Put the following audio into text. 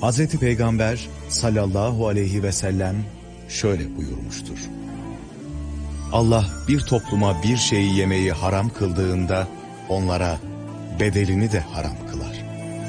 Hazreti Peygamber sallallahu aleyhi ve sellem şöyle buyurmuştur. Allah bir topluma bir şeyi yemeyi haram kıldığında onlara bedelini de haram kılar.